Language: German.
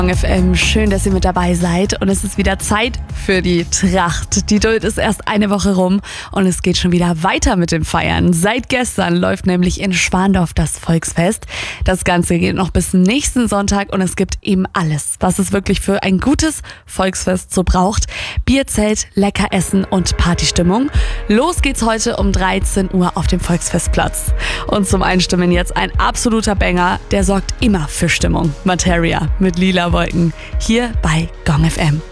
FM, schön, dass ihr mit dabei seid und es ist wieder Zeit für die Tracht. Die Duld ist erst eine Woche rum und es geht schon wieder weiter mit dem Feiern. Seit gestern läuft nämlich in Schwandorf das Volksfest. Das Ganze geht noch bis nächsten Sonntag und es gibt eben alles, was es wirklich für ein gutes Volksfest so braucht. Bierzelt, lecker Essen und Partystimmung. Los geht's heute um 13 Uhr auf dem Volksfestplatz. Und zum Einstimmen jetzt ein absoluter Banger, der sorgt immer für Stimmung. Materia mit Lila Wolken, hier bei Gong FM.